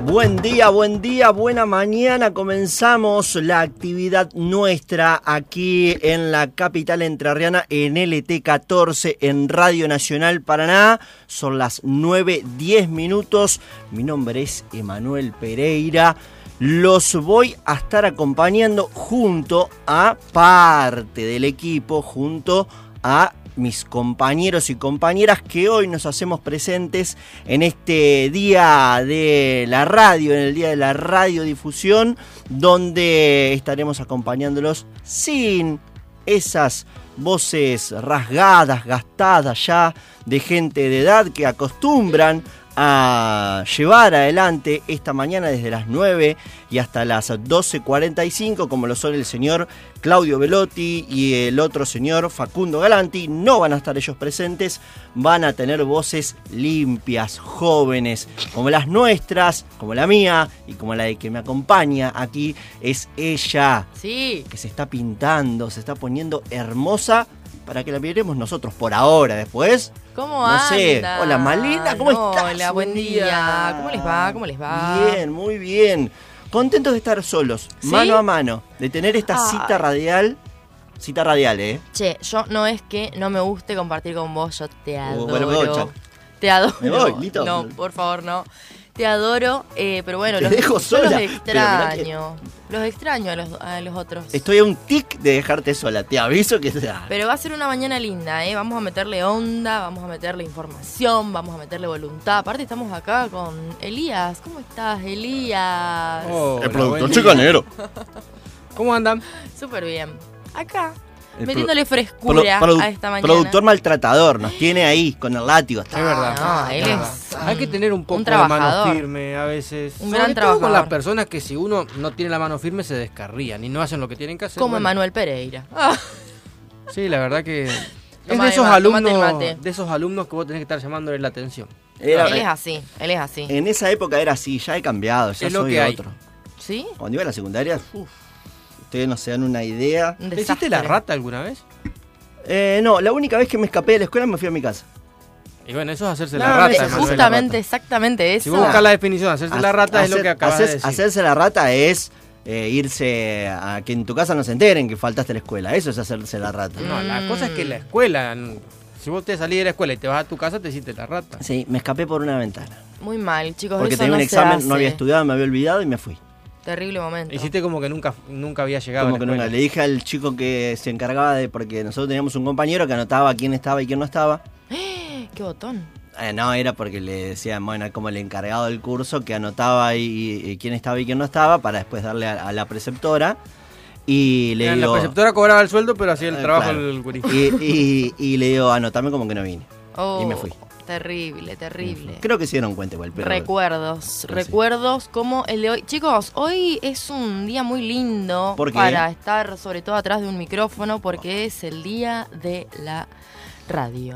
Buen día, buena mañana. Comenzamos la actividad nuestra aquí en la capital entrerriana en LT14 en Radio Nacional Paraná. Son las 9:10. Mi nombre es Emanuel Pereira. Los voy a estar acompañando junto a parte del equipo, junto a mis compañeros y compañeras que hoy nos hacemos presentes en este día de la radio, en el día de la radiodifusión, donde estaremos acompañándolos sin esas voces rasgadas, gastadas ya de gente de edad que acostumbran a llevar adelante esta mañana desde las 9 y hasta las 12:45, como lo son el señor Claudio Velotti y el otro señor Facundo Galanti. No van a estar ellos presentes, van a tener voces limpias, jóvenes, como las nuestras, como la mía y como la de que me acompaña aquí, es ella, sí, que se está pintando, se está poniendo hermosa, para que la miremos nosotros por ahora. Después, ¿cómo no anda? sé. Hola Malena, ¿cómo estás? Hola, buen día. ¿Cómo les va? ¿Cómo les va? Bien, muy bien. Contentos de estar solos, ¿Sí? mano a mano, de tener esta cita radial. Cita radial, Che, yo no es que no me guste compartir con vos, yo te adoro. Bueno, me voy, chao. Te adoro. Me voy, listo. No, por favor, no. Te adoro, pero bueno, Te dejo sola. yo los extraño. Los extraño a los otros. Estoy a un tic de dejarte sola, te aviso que sea. Pero va a ser una mañana linda, ¿eh? Vamos a meterle onda, vamos a meterle información, vamos a meterle voluntad. Aparte estamos acá con Elías. ¿Cómo estás, Elías? Oh, el productor chicanero. ¿Cómo andan? Súper bien. Acá, El metiéndole frescura a esta mañana. Productor maltratador, nos tiene ahí con el látigo. Es verdad. No, él es hay que tener un poco de trabajador. mano firme a veces. Un Sobre gran todo trabajador. con las personas que si uno no tiene la mano firme se descarrían y no hacen lo que tienen que hacer. como bueno. Emanuel Pereira. Sí, la verdad que es Toma, de esos Ema, tómate el alumnos, mate. de esos alumnos que vos tenés que estar llamándole la atención. Era- Él es así, él es así. En esa época era así, ya he cambiado, ya Es lo soy que hay. otro. ¿Sí? Cuando iba a la secundaria, ustedes no se dan una idea. Un ¿Te desastre. hiciste la rata alguna vez? No, la única vez que me escapé de la escuela me fui a mi casa. Y bueno, eso es hacerse No, la rata. es Emanuel. Justamente, exactamente eso. Si vos buscas la definición, hacerse la rata es lo que acabas de decir. Hacerse la rata es irse a que en tu casa no se enteren que faltaste a la escuela. Eso es hacerse la rata. No, la cosa es que la escuela, si vos te salís de la escuela y te vas a tu casa, te hiciste la rata. Sí, me escapé por una ventana. Muy mal, chicos. Porque eso tenía un no examen, se no había hace. estudiado, me había olvidado y me fui. Terrible momento. Hiciste como que nunca había llegado Como a que la nunca. escuela. Le dije al chico que se encargaba de... Porque nosotros teníamos un compañero que anotaba quién estaba y quién no estaba. ¡Qué botón! No, era porque le decían, bueno, como el encargado del curso que anotaba y quién estaba y quién no estaba para después darle a la preceptora. Y le digo... La preceptora cobraba el sueldo, pero hacía el trabajo claro. del gurí. Y le digo, anotame como que no vine. Oh, Y me fui. Terrible, terrible. Creo que se dieron cuenta igual, pero... Recuerdos, pero sí. recuerdos como el de hoy. Chicos, hoy es un día muy lindo ¿Por qué? para estar sobre todo atrás de un micrófono porque es el día de la radio.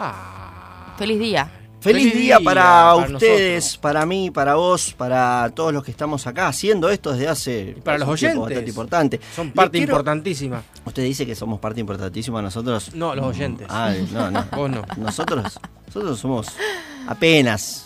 Feliz día. Feliz día para ustedes, nosotros. para mí, para vos, para todos los que estamos acá haciendo esto desde hace... Y para los un tiempo oyentes. bastante importante. Son Les parte quiero- importantísima. Usted dice que somos parte importantísima nosotros. No, los oyentes. Ah, no. Vos no. Nosotros somos apenas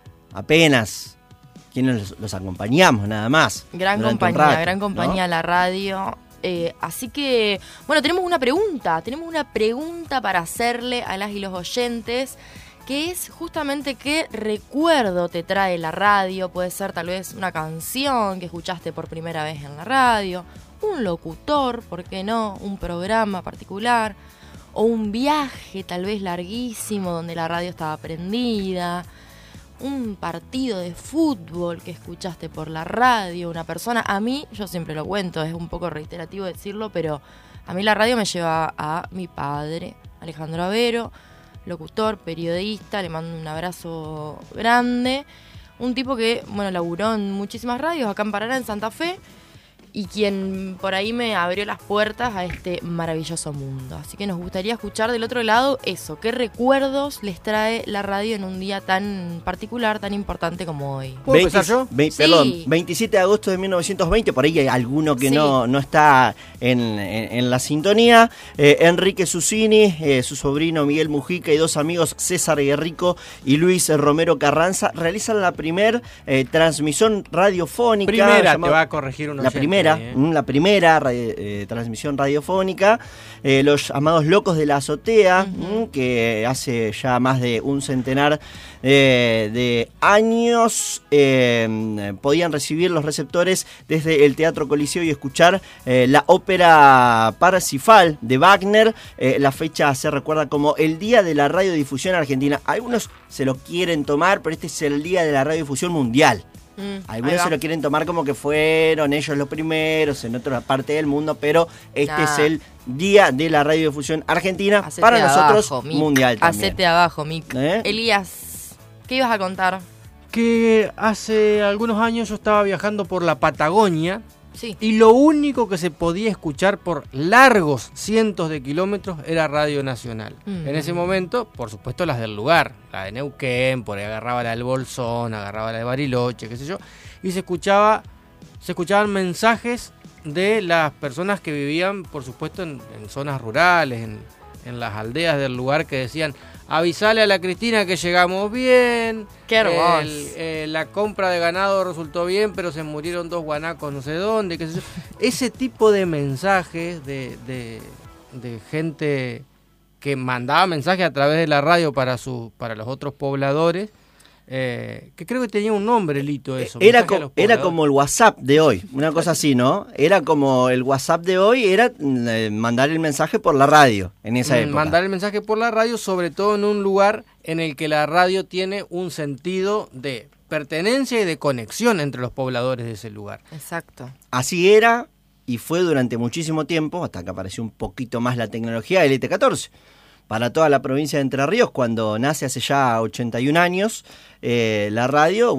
quienes los acompañamos nada más. Gran durante un compañía, rato, gran compañía ¿no? la radio. Así que, bueno, tenemos una pregunta para hacerle a las y los oyentes, que es justamente qué recuerdo te trae la radio. Puede ser tal vez una canción que escuchaste por primera vez en la radio, un locutor, ¿por qué no? Un programa particular, o un viaje tal vez larguísimo donde la radio estaba prendida, un partido de fútbol que escuchaste por la radio, una persona. A mí, yo siempre lo cuento, es un poco reiterativo decirlo, pero a mí la radio me lleva a mi padre, Alejandro Avero, locutor, periodista, le mando un abrazo grande. Un tipo que, bueno, laburó en muchísimas radios acá en Paraná, en Santa Fe, y quien por ahí me abrió las puertas a este maravilloso mundo. Así que nos gustaría escuchar del otro lado eso, qué recuerdos les trae la radio en un día tan particular, tan importante como hoy. ¿Puedo empezar yo? Perdón, 27 de agosto de 1920, por ahí hay alguno que no está en la sintonía. Enrique Susini, su sobrino Miguel Mujica y dos amigos, César Guerrico y Luis Romero Carranza, realizan la primera transmisión radiofónica. Te va a corregir un oyente. La primera transmisión radiofónica, los llamados Locos de la Azotea, que hace ya más de un centenar de años podían recibir los receptores desde el Teatro Coliseo y escuchar la ópera Parsifal de Wagner. La fecha se recuerda como el Día de la Radiodifusión Argentina. Algunos se lo quieren tomar, pero este es el Día de la Radiodifusión Mundial. Algunos se lo quieren tomar como que fueron ellos los primeros en otra parte del mundo, pero este es el Día de la Radiodifusión Argentina. Hacete para nosotros abajo, mundial también. Hacete abajo, Mick. Elías, ¿qué ibas a contar? Que hace algunos años yo estaba viajando por la Patagonia. Sí. Y lo único que se podía escuchar por largos cientos de kilómetros era Radio Nacional. En ese momento, por supuesto, las del lugar, la de Neuquén, por ahí agarraba la del Bolsón, agarraba la de Bariloche, qué sé yo, y se escuchaban mensajes de las personas que vivían, por supuesto, en zonas rurales, en las aldeas del lugar, que decían: avisale a la Cristina que llegamos bien. Qué hermoso. La compra de ganado resultó bien, pero se murieron 2 guanacos no sé dónde, qué sé yo. Ese tipo de mensajes de gente que mandaba mensajes a través de la radio para los otros pobladores, que creo que tenía un nombre, Lito, eso. Era como el WhatsApp de hoy, una cosa así, ¿no? Era como el WhatsApp de hoy, era mandar el mensaje por la radio en esa época. Mandar el mensaje por la radio, sobre todo en un lugar en el que la radio tiene un sentido de pertenencia y de conexión entre los pobladores de ese lugar. Exacto. Así era y fue durante muchísimo tiempo, hasta que apareció un poquito más la tecnología del ET14. Para toda la provincia de Entre Ríos, cuando nace hace ya 81 años, la radio,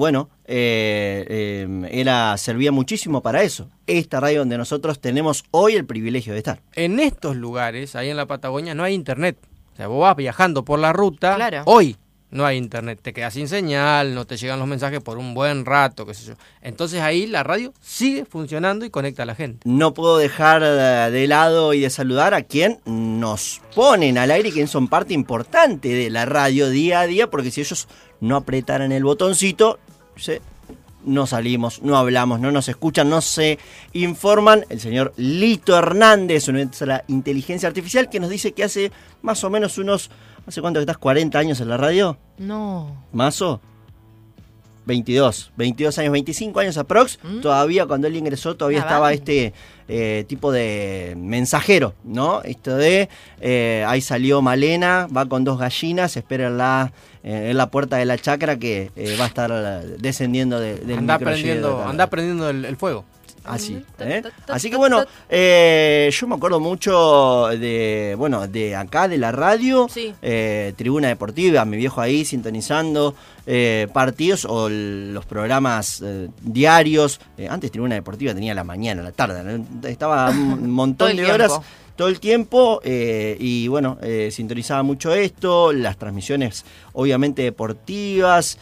servía muchísimo para eso. Esta radio donde nosotros tenemos hoy el privilegio de estar. En estos lugares, ahí en la Patagonia, no hay internet. O sea, vos vas viajando por la ruta, claro. Hoy no hay internet, te quedas sin señal, no te llegan los mensajes por un buen rato, qué sé yo. Entonces ahí la radio sigue funcionando y conecta a la gente. No puedo dejar de lado y de saludar a quien nos ponen al aire y quien son parte importante de la radio día a día, porque si ellos no apretaran el botoncito, no salimos, no hablamos, no nos escuchan, no se informan. El señor Lito Hernández, nuestra inteligencia artificial, que nos dice que hace más o menos ¿hace cuánto que estás? ¿40 años en la radio? No. ¿Mazo? 22 años, 25 años aprox. Todavía cuando él ingresó estaba este tipo de mensajero, ¿no? Esto de ahí salió Malena, va con 2 gallinas, espérenla en la puerta de la chacra que va a estar descendiendo del anda prendiendo el fuego. Así, Así que bueno, yo me acuerdo mucho de acá, de la radio, sí. Tribuna Deportiva, mi viejo ahí sintonizando partidos o los programas diarios. Antes Tribuna Deportiva tenía la mañana, la tarde, ¿no? Estaba un montón de horas. Todo el tiempo, y bueno, sintonizaba mucho esto, las transmisiones obviamente deportivas.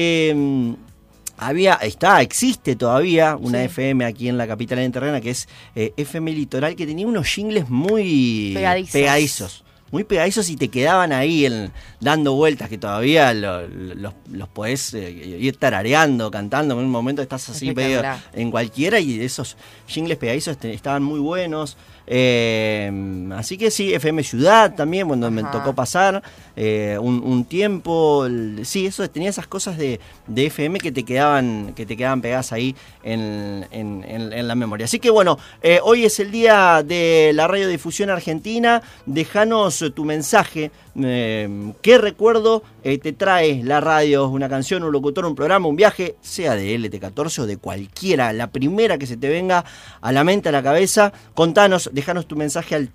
Existe todavía una FM aquí en la capital entrerriana que es FM Litoral, que tenía unos jingles muy pegadizos. Muy pegadizos y te quedaban ahí dando vueltas, que todavía los podés ir tarareando, cantando. En un momento estás así medio en cualquiera y esos jingles pegadizos estaban muy buenos. Así que sí, FM Ciudad también, cuando me tocó pasar un tiempo, sí, eso tenía esas cosas de FM que te quedaban pegadas ahí en la memoria. Así que bueno, hoy es el día de la radiodifusión argentina. Déjanos tu mensaje. ¿Qué recuerdo te trae la radio? Una canción, un locutor, un programa, un viaje, sea de LT14 o de cualquiera, la primera que se te venga a la mente, a la cabeza. Contanos, déjanos tu mensaje al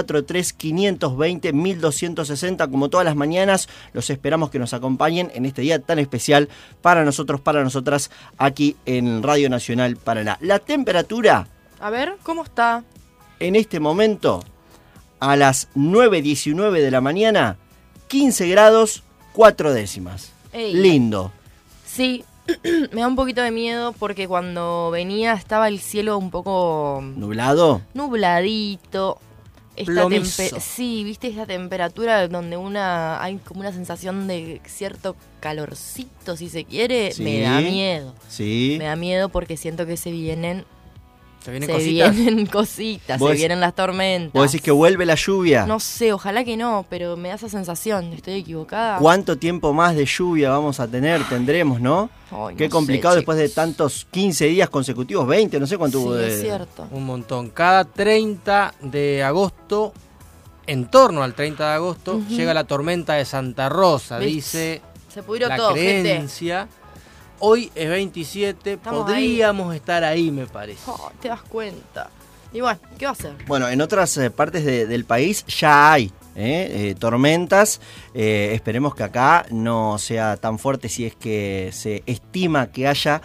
343-520-1260. Como todas las mañanas, los esperamos que nos acompañen en este día tan especial para nosotros, para nosotras, aquí en Radio Nacional Paraná. La temperatura A ver, ¿cómo está? En este momento, a las 9:19 de la mañana, 15 grados, 4 décimas. Ey. Lindo. Sí, me da un poquito de miedo porque cuando venía estaba el cielo un poco... ¿Nublado? Nubladito. Plomizo. Sí, viste esa temperatura donde hay como una sensación de cierto calorcito, si se quiere. Sí. Me da miedo. Sí. Me da miedo porque siento que se vienen cositas, se vienen las tormentas. ¿Vos decís que vuelve la lluvia? No sé, ojalá que no, pero me da esa sensación. ¿Estoy equivocada? ¿Cuánto tiempo más de lluvia vamos a tener? Tendremos, ¿no? Ay, Qué no complicado sé, después de tantos 15 días consecutivos, 20, no sé cuánto hubo Sí, de... es cierto. Un montón. Cada 30 de agosto, en torno al 30 de agosto, llega la tormenta de Santa Rosa, ¿Viste? dice Se pudrió la todo, creencia. Hoy es 27, Estamos podríamos estar ahí, me parece. Oh, te das cuenta. Y bueno, ¿qué va a hacer? Bueno, en otras partes del país ya hay tormentas. Esperemos que acá no sea tan fuerte si es que se estima que haya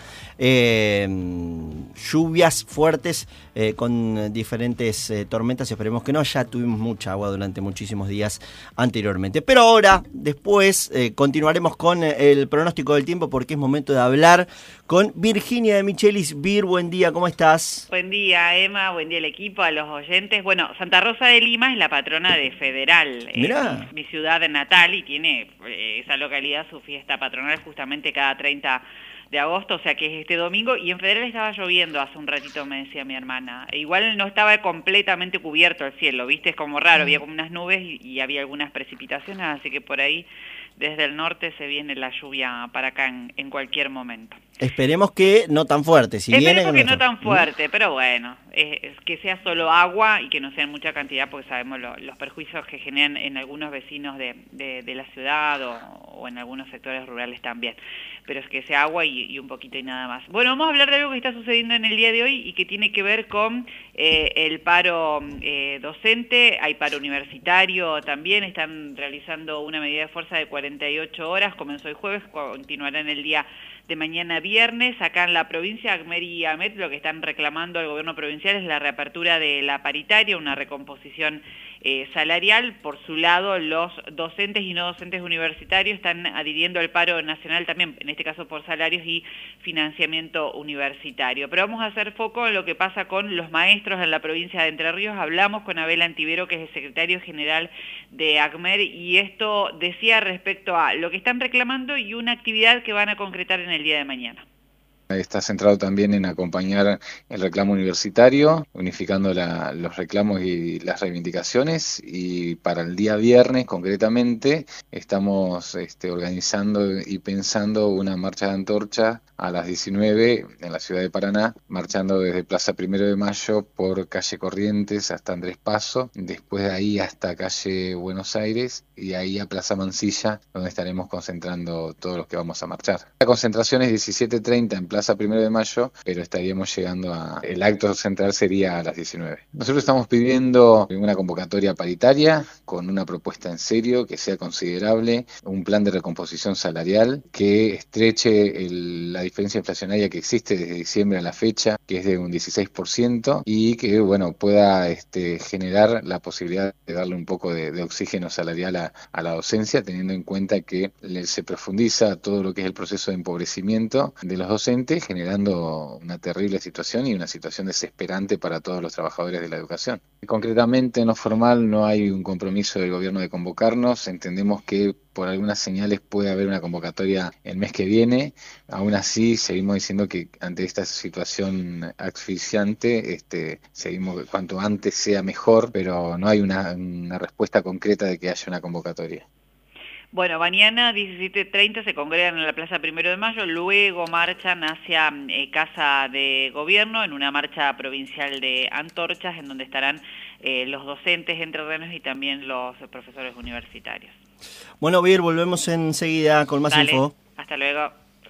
lluvias fuertes con diferentes tormentas. Esperemos que no. Ya tuvimos mucha agua durante muchísimos días anteriormente. Pero ahora, después, continuaremos con el pronóstico del tiempo porque es momento de hablar con Virginia de Michelis. Vir, buen día, ¿cómo estás? Buen día, Emma, buen día al equipo, a los oyentes. Bueno, Santa Rosa de Lima es la patrona de Federal, mi ciudad natal, y tiene esa localidad su fiesta patronal justamente cada 30 de agosto, o sea que es este domingo, y en Federal estaba lloviendo hace un ratito, me decía mi hermana. Igual no estaba completamente cubierto el cielo, ¿viste? Es como raro, había como unas nubes y había algunas precipitaciones, así que por ahí desde el norte se viene la lluvia para acá en cualquier momento. Esperemos que no tan fuerte. Esperemos que no tan fuerte, pero bueno, es que sea solo agua y que no sea en mucha cantidad, porque sabemos los perjuicios que generan en algunos vecinos de la ciudad o en algunos sectores rurales también. Pero es que sea agua y un poquito y nada más. Bueno, vamos a hablar de algo que está sucediendo en el día de hoy y que tiene que ver con el paro docente. Hay paro universitario también, están realizando una medida de fuerza de 48 horas, comenzó el jueves, continuará en el día de mañana viernes. Acá en la provincia, ACMER y AMET, lo que están reclamando al gobierno provincial es la reapertura de la paritaria, una recomposición salarial. Por su lado, los docentes y no docentes universitarios están adhiriendo al paro nacional también, en este caso por salarios y financiamiento universitario. Pero vamos a hacer foco en lo que pasa con los maestros en la provincia de Entre Ríos. Hablamos con Abel Antivero, que es el secretario general de ACMER, y esto decía respecto a lo que están reclamando y una actividad que van a concretar en el día de mañana. Está centrado también en acompañar el reclamo universitario, unificando los reclamos y las reivindicaciones, y para el día viernes concretamente estamos organizando y pensando una marcha de antorcha a las 19 en la ciudad de Paraná, marchando desde Plaza 1 de Mayo por calle Corrientes hasta Andrés Paso, después de ahí hasta calle Buenos Aires y ahí a Plaza Mansilla, donde estaremos concentrando todos los que vamos a marchar. La concentración es 17:30 en Plaza 1 de Mayo, pero estaríamos llegando el acto central sería a las 19. Nosotros estamos pidiendo una convocatoria paritaria con una propuesta en serio que sea considerable, un plan de recomposición salarial que estreche la diferencia inflacionaria que existe desde diciembre a la fecha, que es de un 16%, y que pueda generar la posibilidad de darle un poco de oxígeno salarial a la docencia, teniendo en cuenta que se profundiza todo lo que es el proceso de empobrecimiento de los docentes, generando una terrible situación y una situación desesperante para todos los trabajadores de la educación. Concretamente, en lo formal, no hay un compromiso del gobierno de convocarnos. Entendemos que por algunas señales puede haber una convocatoria el mes que viene. Aún así, seguimos diciendo que ante esta situación asfixiante, seguimos cuanto antes sea mejor, pero no hay una respuesta concreta de que haya una convocatoria. Bueno, mañana 17:30 se congregan en la Plaza 1 de Mayo, luego marchan hacia Casa de Gobierno en una marcha provincial de antorchas en donde estarán los docentes entrerrianos y también los profesores universitarios. Bueno, Vir, volvemos enseguida con más info. Hasta luego.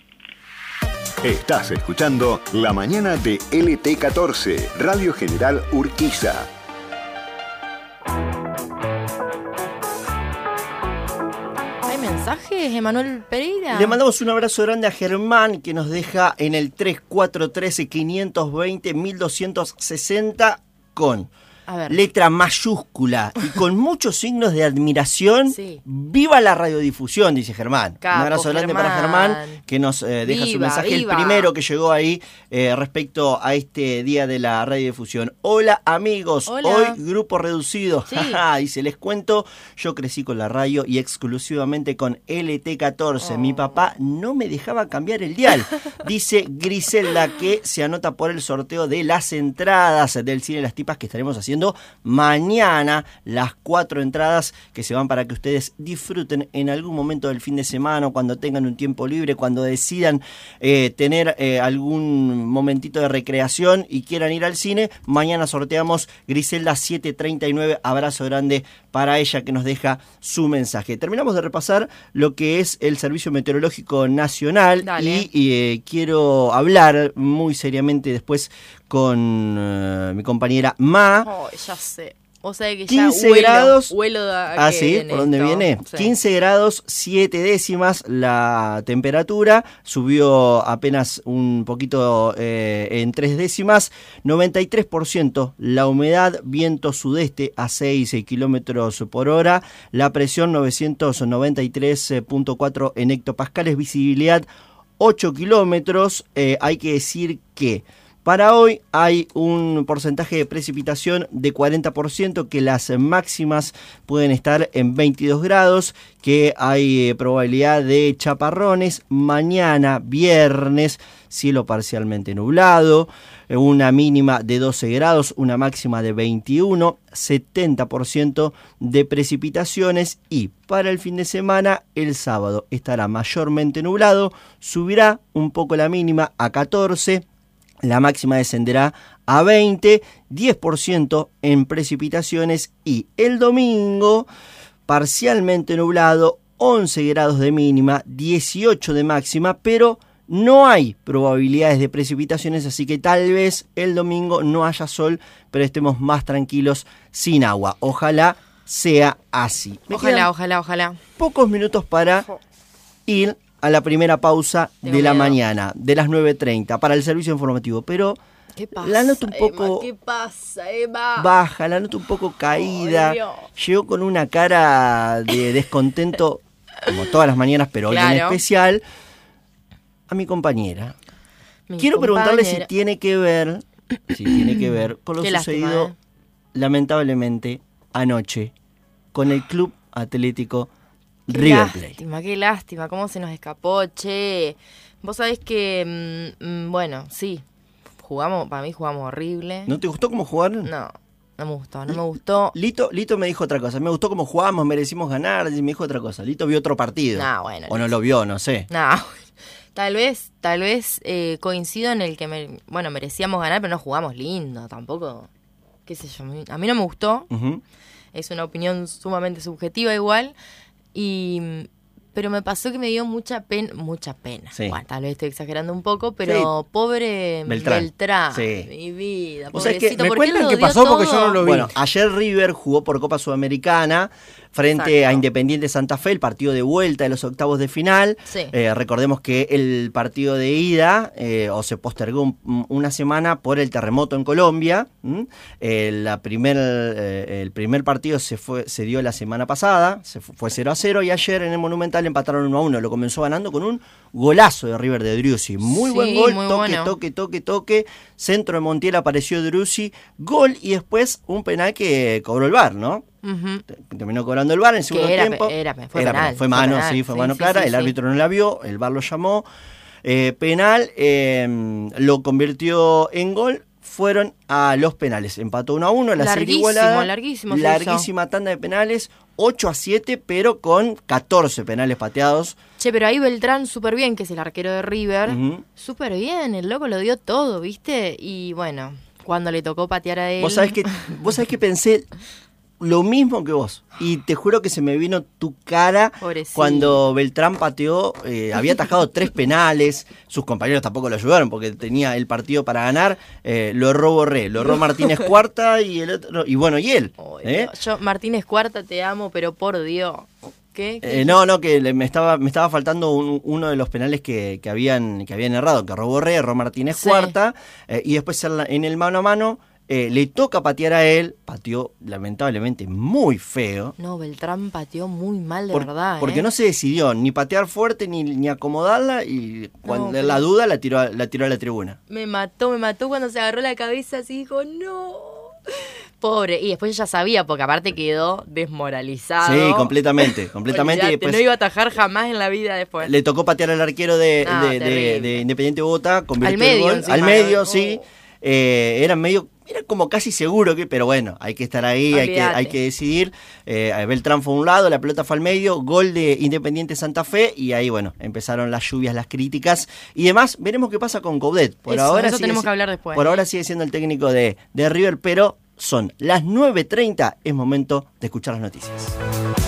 Estás escuchando La Mañana de LT14, Radio General Urquiza. ¿Mensajes? mensajes, Emanuel Pereira? Le mandamos un abrazo grande a Germán, que nos deja en el 3413-520-1260 con letra mayúscula y con muchos signos de admiración. Sí. ¡Viva la radiodifusión!, dice Germán. Capo, un abrazo grande para Germán, que nos deja su mensaje, el primero que llegó ahí respecto a este día de la radiodifusión. Hola amigos, Hola. Hoy grupo reducido. Sí. Dice, les cuento, yo crecí con la radio y exclusivamente con LT14. Mi papá no me dejaba cambiar el dial. Dice Griselda, que se anota por el sorteo de las entradas del Cine Las Tipas que estaremos haciendo mañana, las 4 entradas que se van para que ustedes disfruten en algún momento del fin de semana, o cuando tengan un tiempo libre, cuando decidan tener algún momentito de recreación y quieran ir al cine. Mañana sorteamos. Griselda 739, abrazo grande para ella, que nos deja su mensaje. Terminamos de repasar lo que es el Servicio Meteorológico Nacional. Dale. Y quiero hablar muy seriamente después con mi compañera Ma. Ya sé. O sea que 15 ya grados. Huelo a que ¿Sí? viene ¿Por dónde esto. viene? Sí. 15 grados 7 décimas la temperatura. Subió apenas un poquito en 3 décimas. 93% la humedad. Viento sudeste a 6 kilómetros por hora. La presión 993.4 en hectopascales. Visibilidad 8 kilómetros. Hay que decir que para hoy hay un porcentaje de precipitación de 40%, que las máximas pueden estar en 22 grados, que hay probabilidad de chaparrones. Mañana, viernes, cielo parcialmente nublado, una mínima de 12 grados, una máxima de 21, 70% de precipitaciones. Y para el fin de semana, el sábado estará mayormente nublado, subirá un poco la mínima a 14, la máxima descenderá a 20, 10% en precipitaciones. Y el domingo, parcialmente nublado, 11 grados de mínima, 18 de máxima, pero no hay probabilidades de precipitaciones, así que tal vez el domingo no haya sol, pero estemos más tranquilos sin agua. Ojalá sea así. Ojalá. Pocos minutos para ir a la primera pausa de la mañana, de las 9:30, para el servicio informativo, pero ¿Qué pasa, la noto un poco Emma? ¿Qué pasa, Emma? baja, la noto un poco caída. Llegó con una cara de descontento, como todas las mañanas, pero hoy en especial, a mi compañera. Quiero preguntarle si tiene que ver con lo sucedido, lamentablemente, anoche, con el Club Atlético River Plate. Qué lástima, cómo se nos escapó, che. Vos sabés que, bueno, sí, para mí jugamos horrible. ¿No te gustó cómo jugaron? No me gustó. Lito me dijo otra cosa, me gustó cómo jugamos, merecimos ganar, y me dijo otra cosa. Lito vio otro partido. O no lo vio, no sé. Tal vez coincido en el que merecíamos ganar, pero no jugamos lindo, tampoco, qué sé yo, a mí no me gustó. Es una opinión sumamente subjetiva igual. Pero me pasó que me dio mucha pena. Sí. Bueno, tal vez estoy exagerando un poco, pero pobre Beltrán. Sí. Mi vida, O sea, es que pobrecito. me cuentan qué pasó porque yo no lo vi. Bueno, ayer River jugó por Copa Sudamericana frente a Independiente Santa Fe, el partido de vuelta de los octavos de final. Sí. Recordemos que el partido de ida se postergó una semana por el terremoto en Colombia. El primer partido se dio la semana pasada, fue 0-0, y ayer en el Monumental empataron 1-1. Lo comenzó ganando con un golazo de River de Driussi. Muy buen gol, toque. Centro de Montiel, apareció Driussi, gol, y después un penal que cobró el VAR, ¿no? Terminó cobrando el VAR en el segundo tiempo. Fue mano clara. El árbitro no la vio, el VAR lo llamó. Penal, lo convirtió en gol. Fueron a los penales. Empató 1-1, la serie igualada. Larguísima tanda de penales. 8-7, pero con 14 penales pateados. Che, pero ahí Beltrán súper bien, que es el arquero de River. Súper bien, el loco lo dio todo, ¿viste? Y bueno, cuando le tocó patear a él... Vos sabés que pensé lo mismo que vos. Y te juro que se me vino tu cara cuando Beltrán pateó. Había atajado 3 penales. Sus compañeros tampoco lo ayudaron porque tenía el partido para ganar. Lo erró Borré, lo erró Martínez Cuarta y el otro. Y bueno, y él. Yo, Martínez Cuarta, te amo, pero por Dios. ¿Qué? No, que me estaba faltando uno de los penales que habían errado, que erró Borré, erró Martínez Cuarta, y después en el mano a mano le toca patear a él, pateó lamentablemente muy feo. No, Beltrán pateó muy mal de verdad. Porque no se decidió ni patear fuerte ni acomodarla, y cuando la duda la tiró a la tribuna. Me mató cuando se agarró la cabeza así, dijo, no... Pobre, y después ya sabía, porque aparte quedó desmoralizado. Sí, completamente. Olvidate, Y después no iba a atajar jamás en la vida después. Le tocó patear al arquero de Independiente Bogotá, convirtió al medio, el gol. Al medio, sí. Era como casi seguro pero bueno, hay que estar ahí, hay que decidir. Beltrán fue a un lado, la pelota fue al medio, gol de Independiente Santa Fe, y ahí bueno, empezaron las lluvias, las críticas y demás. Veremos qué pasa con Coudet. Eso tenemos que hablar después. Por ahora sigue siendo el técnico de River, pero son las 9:30, es momento de escuchar las noticias.